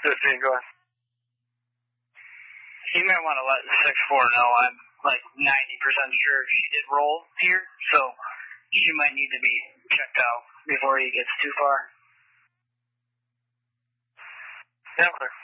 15, go ahead. You might want to let the 6'4" know I'm like 90% sure she did roll here, so she might need to be checked out before he gets too far. Yeah, okay.